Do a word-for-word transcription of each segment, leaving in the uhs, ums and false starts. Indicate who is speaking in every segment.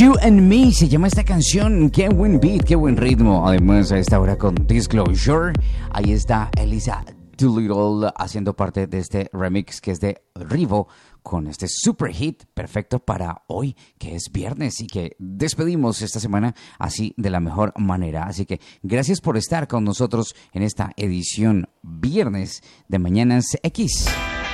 Speaker 1: You and Me se llama esta canción. Qué buen beat, qué buen ritmo. Además, a esta hora con Disclosure. Ahí está Elisa Doolittle haciendo parte de este remix que es de Rivo, con este super hit perfecto para hoy, que es viernes, y que despedimos esta semana así de la mejor manera. Así que gracias por estar con nosotros en esta edición viernes de Mañanas X.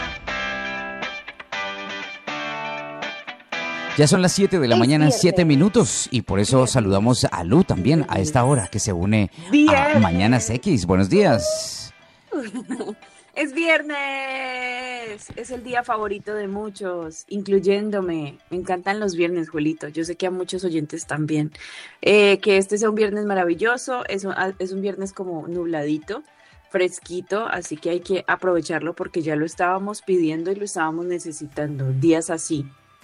Speaker 1: Ya son las siete de la mañana, siete minutos, y por eso saludamos a Lu también a esta hora, que se une a Mañanas X. Buenos días.
Speaker 2: Es viernes, es el día favorito de muchos, incluyéndome. Me encantan los viernes, Juelito. Yo sé que a muchos oyentes también. Eh, que este sea un viernes maravilloso, es un, es un viernes como nubladito, fresquito, así que hay que aprovecharlo porque ya lo estábamos pidiendo y lo estábamos necesitando, días así.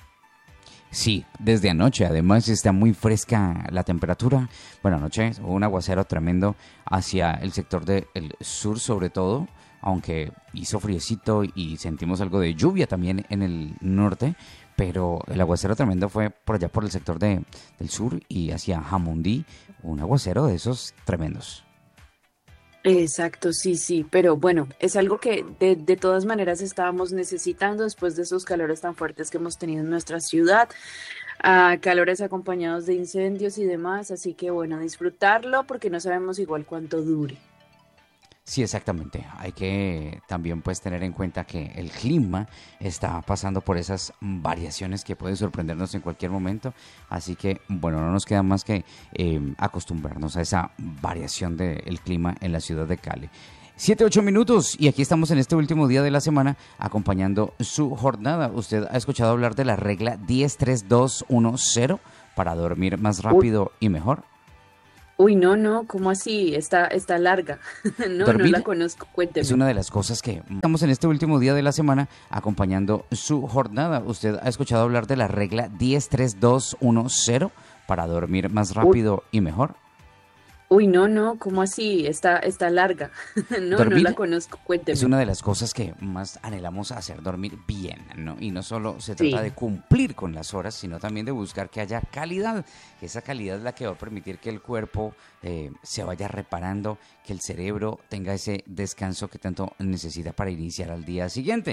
Speaker 1: Sí, desde anoche, además está muy fresca la temperatura. Bueno, anoche hubo un aguacero tremendo hacia el sector del sur sobre todo, aunque hizo friecito y sentimos algo de lluvia también en el norte, pero el aguacero tremendo fue por allá por el sector de, del sur y hacia Jamundí, un aguacero de esos tremendos.
Speaker 2: Exacto, sí, sí, pero bueno, es algo que de, de todas maneras estábamos necesitando después de esos calores tan fuertes que hemos tenido en nuestra ciudad, uh, calores acompañados de incendios y demás, así que bueno, disfrutarlo porque no sabemos igual cuánto dure.
Speaker 1: Sí, exactamente. Hay que también pues tener en cuenta que el clima está pasando por esas variaciones que puede sorprendernos en cualquier momento. Así que, bueno, no nos queda más que eh, acostumbrarnos a esa variación del clima en la ciudad de Cali. Siete, ocho minutos y aquí estamos en este último día de la semana acompañando su jornada. ¿Usted ha escuchado hablar de la regla diez tres dos uno cero para dormir más rápido y mejor?
Speaker 2: Uy, no, no, ¿cómo así? Está, está larga. No,
Speaker 1: Dormir
Speaker 2: no la conozco, cuénteme.
Speaker 1: Es una de las cosas que estamos en este último día de la semana acompañando su jornada. ¿Usted ha escuchado hablar de la regla diez tres dos uno cero para dormir más rápido y mejor?
Speaker 2: Uy, no, no, ¿cómo así? Está, está larga. No,
Speaker 1: Dormir
Speaker 2: no la conozco, cuénteme.
Speaker 1: Es una de las cosas que más anhelamos hacer, dormir bien, ¿no? Y no solo se trata sí. de cumplir con las horas, sino también de buscar que haya calidad. Esa calidad es la que va a permitir que el cuerpo eh, se vaya reparando, que el cerebro tenga ese descanso que tanto necesita para iniciar al día siguiente.